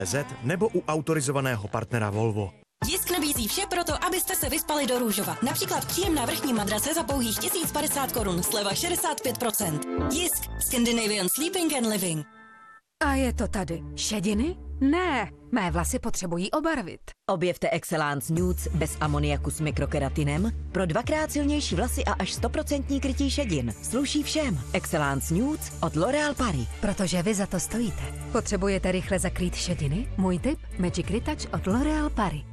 Z nebo u autorizovaného partnera Volvo. Jisk nabízí vše proto, abyste se vyspali do růžova. Například příjemná vrchní madrace za pouhých 1050 korun, sleva 65%. Jisk, Scandinavian Sleeping and Living. A je to tady. Šediny? Ne, mé vlasy potřebují obarvit. Objevte Excellence Nudes bez amoniaku s mikrokeratinem pro dvakrát silnější vlasy a až 100% krytí šedin. Sluší všem. Excellence Nudes od L'Oréal Paris. Protože vy za to stojíte. Potřebujete rychle zakrýt šediny? Můj tip? Magic Retouch od L'Oréal Paris.